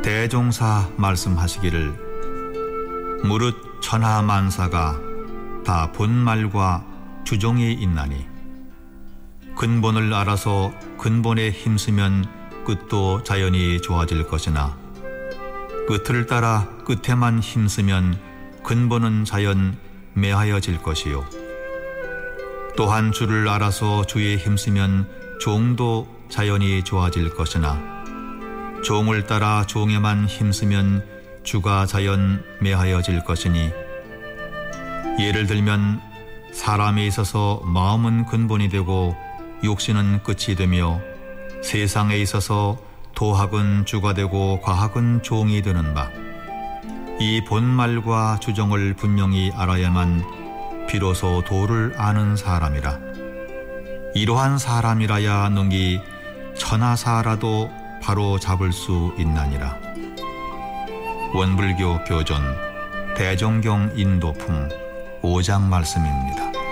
대종사 말씀하시기를 무릇 천하만사가 다 본말과 주종이 있나니 근본을 알아서 근본에 힘쓰면 끝도 자연히 좋아질 것이나 끝을 따라 끝에만 힘쓰면 근본은 자연 매하여질 것이요 또한 주를 알아서 주에 힘쓰면 종도 자연히 좋아질 것이나 종을 따라 종에만 힘쓰면 주가 자연 매하여질 것이니 예를 들면 사람에 있어서 마음은 근본이 되고 욕심은 끝이 되며 세상에 있어서 도학은 주가 되고 과학은 종이 되는 바 이 본말과 주종을 분명히 알아야만 비로소 도를 아는 사람이라. 이러한 사람이라야 능히 천하사라도 바로 잡을 수 있나니라. 원불교 교존 대종경 인도품 5장 말씀입니다.